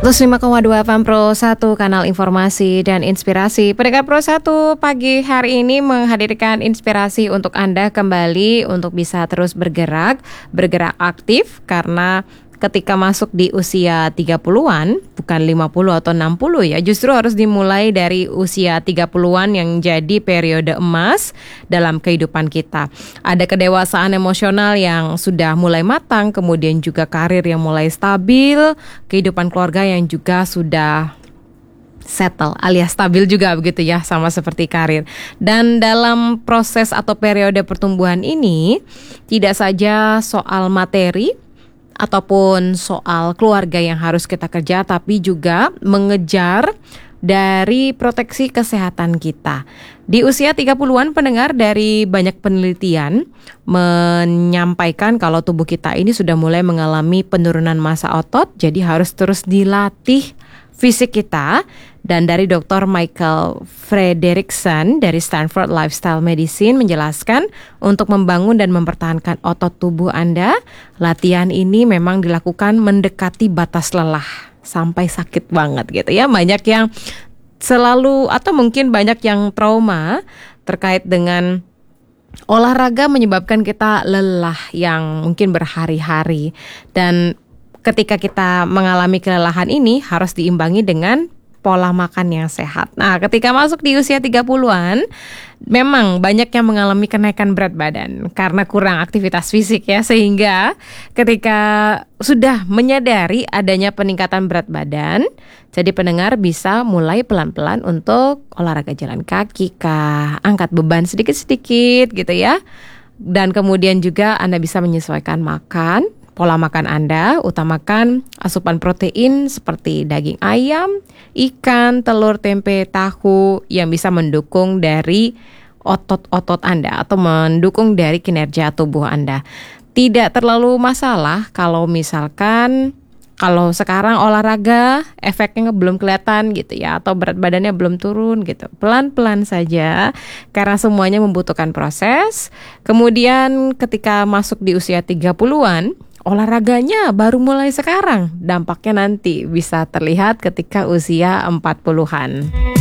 105,2 FM Pro 1, kanal informasi dan inspirasi. Pendengar Pro 1, pagi hari ini menghadirkan inspirasi untuk Anda kembali untuk bisa terus bergerak aktif, karena ketika masuk di usia 30-an, bukan 50 atau 60 ya, justru harus dimulai dari usia 30-an yang jadi periode emas dalam kehidupan kita. Ada kedewasaan emosional yang sudah mulai matang, kemudian juga karir yang mulai stabil, kehidupan keluarga yang juga sudah settle alias stabil juga begitu ya, sama seperti karir. Dan dalam proses atau periode pertumbuhan ini tidak saja soal materi ataupun soal keluarga yang harus kita kerja, tapi juga mengejar dari proteksi kesehatan kita. Di usia 30-an, pendengar, dari banyak penelitian menyampaikan kalau tubuh kita ini sudah mulai mengalami penurunan massa otot, jadi harus terus dilatih fisik kita. Dan dari Dr. Michael Frederickson dari Stanford Lifestyle Medicine menjelaskan untuk membangun dan mempertahankan otot tubuh Anda, latihan ini memang dilakukan mendekati batas lelah sampai sakit banget gitu ya. Banyak yang selalu atau mungkin banyak yang trauma terkait dengan olahraga menyebabkan kita lelah yang mungkin berhari-hari. Dan ketika kita mengalami kelelahan ini harus diimbangi dengan pola makan yang sehat. Nah, ketika masuk di usia 30-an, memang banyak yang mengalami kenaikan berat badan karena kurang aktivitas fisik ya, sehingga ketika sudah menyadari adanya peningkatan berat badan, jadi pendengar bisa mulai pelan-pelan untuk olahraga jalan kaki kah, angkat beban sedikit-sedikit gitu ya. Dan kemudian juga Anda bisa menyesuaikan pola makan Anda, utamakan asupan protein seperti daging ayam, ikan, telur, tempe, tahu yang bisa mendukung dari otot-otot Anda atau mendukung dari kinerja tubuh Anda. Tidak terlalu masalah kalau misalkan kalau sekarang olahraga efeknya belum kelihatan gitu ya, atau berat badannya belum turun gitu. Pelan-pelan saja karena semuanya membutuhkan proses. Kemudian ketika masuk di usia 30-an, olahraganya baru mulai sekarang, dampaknya nanti bisa terlihat ketika usia 40-an.